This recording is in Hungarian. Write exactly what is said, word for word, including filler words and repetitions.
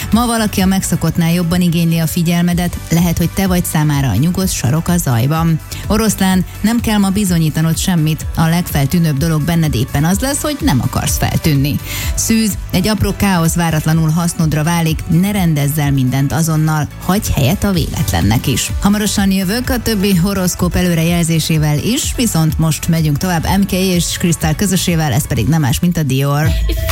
Ma valaki a megszokottnál jobban igényli a figyelmedet, lehet, hogy te vagy számára a nyugodt sarok a zajban. Oroszlán, nem kell ma bizonyítanod semmit, a legfeltűnőbb dolog benned éppen az lesz, hogy nem akarsz feltűnni. Szűz, egy apró káosz váratlanul hasznodra válik, ne rendezz el mindent azonnal, hagyj helyet a véletlennek is. Hamarosan jövök a többi horoszkóp előrejelzésével is, viszont most megyünk tovább em ká és Kristál közösével, ez pedig nem más, mint a Dior.